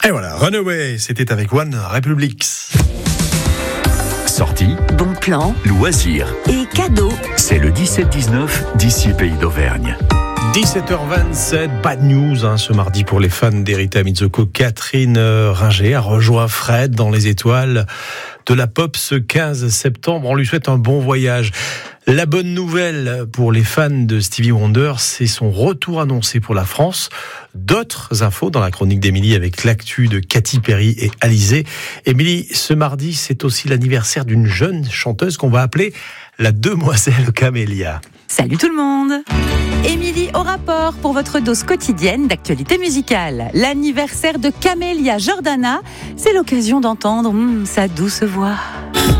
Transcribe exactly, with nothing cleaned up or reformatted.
Et voilà, Runaway, c'était avec One Republics. Sortie, Bon plan loisirs, et cadeau. c'est le dix-sept dix-neuf d'ici Pays d'Auvergne. dix-sept heures vingt-sept, bad news hein, ce mardi pour les fans d'Erita Mizoko. Catherine Ringer a rejoint Fred dans les étoiles de la pop ce quinze septembre. On lui souhaite un bon voyage. La bonne nouvelle pour les fans de Stevie Wonder, c'est son retour annoncé pour la France. D'autres infos dans la chronique d'Émilie avec l'actu de Katy Perry et Alizée. Émilie, ce mardi, c'est aussi l'anniversaire d'une jeune chanteuse qu'on va appeler la demoiselle Camélia. Salut tout le monde. Émilie au rapport pour votre dose quotidienne d'actualité musicale. L'anniversaire de Camélia Jordana, c'est l'occasion d'entendre mm, sa douce voix.